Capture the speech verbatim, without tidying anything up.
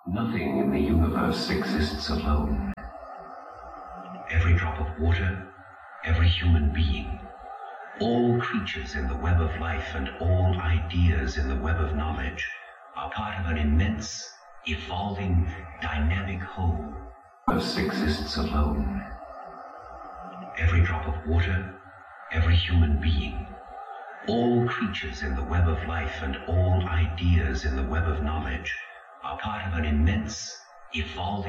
Nothing in the universe exists alone. Every drop of water, every human being, all creatures in the web of life and all ideas in the web of knowledge are part of an immense, evolving, dynamic whole. The universe exists alone. Every drop of water, every human being, all creatures in the web of life and all ideas in the web of knowledge are part of an immense, evolving